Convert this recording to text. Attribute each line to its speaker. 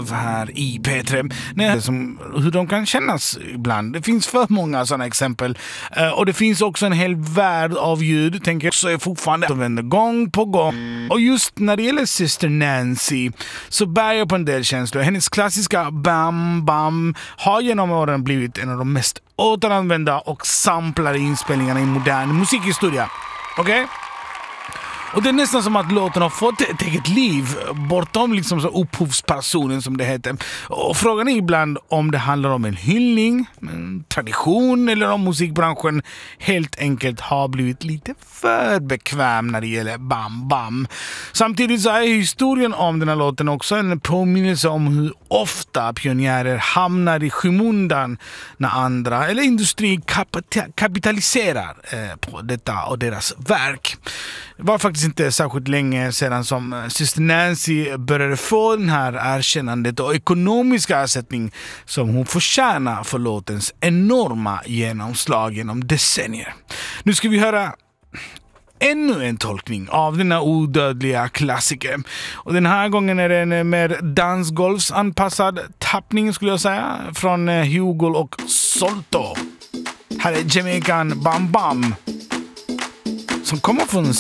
Speaker 1: Love här i P3. Hur de kan kännas ibland. Det finns för många sådana exempel. Och det finns också en hel värld av ljud, tänker jag, så är fortfarande som vänder gång på gång. Och just när det gäller Sister Nancy så bär jag på en del känslor. Hennes klassiska Bam Bam har genom åren blivit en av de mest återanvända och samplade inspelningarna i modern musikhistoria. Okej? Och det är nästan som att låten har fått ett eget liv bortom liksom så upphovspersonen som det heter. Och frågan är ibland om det handlar om en hyllning, en tradition eller om musikbranschen helt enkelt har blivit lite för bekväm när det gäller Bam Bam. Samtidigt så är historien om den här låten också en påminnelse om hur ofta pionjärer hamnar i skymundan när andra eller industri kapitaliserar på detta och deras verk. Det var faktiskt inte särskilt länge sedan som Sister Nancy började få den här erkännandet och ekonomiska ersättning som hon förtjänar för låtens enorma genomslag genom decennier. Nu ska vi höra ännu en tolkning av den här odödliga klassiker. Och den här gången är det en mer dansgolvsanpassad tappning skulle jag säga från Hugo och Solto. Här är Jamaican Bam Bam som kommer från